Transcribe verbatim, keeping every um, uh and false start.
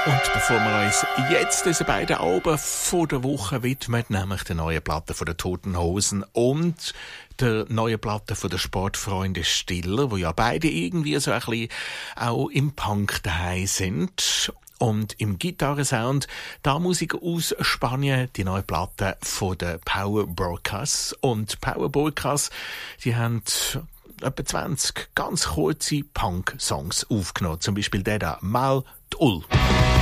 Und bevor wir uns jetzt diesen beiden Alben vor der Woche widmen, nämlich der neuen Platte von den Toten Hosen und der neuen Platte von den Sportfreunde Stiller, wo ja beide irgendwie so ein bisschen auch im Punk daheim sind. Und im Gitarrensound da Musik aus Spanien, die neue Platte von den Power Burkas. Und Power Burkas, die haben etwa zwanzig ganz kurze Punk-Songs aufgenommen. Zum Beispiel der da, Mal d'Ul.